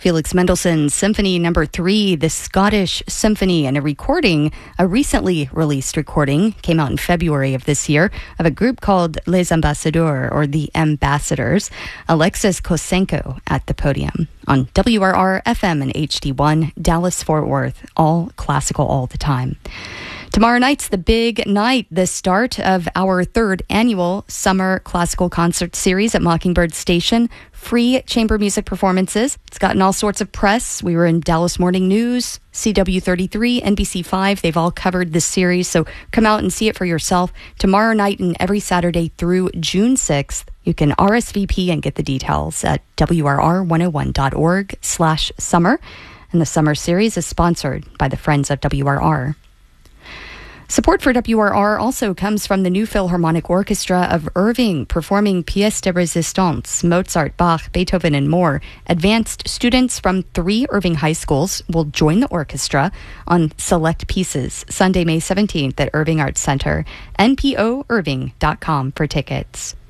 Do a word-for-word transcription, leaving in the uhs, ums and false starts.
Felix Mendelssohn's Symphony Number Three, the Scottish Symphony, and a recording, a recently released recording, came out in February of this year, of a group called Les Ambassadeurs, or the Ambassadors. Alexis Kosenko at the podium on W R R F M and H D one, Dallas Fort Worth, all classical all the time. Tomorrow night's the big night, the start of our third annual Summer Classical Concert Series at Mockingbird Station. Free chamber music performances. It's gotten all sorts of press. We were in Dallas Morning News, C W thirty-three, N B C five. They've all covered this series, so come out and see it for yourself. Tomorrow night and every Saturday through June sixth. You can R S V P and get the details at W R R one oh one dot org slash summer. And the summer series is sponsored by the Friends of W R R. Support for W R R also comes from the New Philharmonic Orchestra of Irving, performing Pièces de Résistance, Mozart, Bach, Beethoven, and more. Advanced students from three Irving high schools will join the orchestra on select pieces Sunday, May seventeenth at Irving Arts Center. N P O Irving dot com for tickets.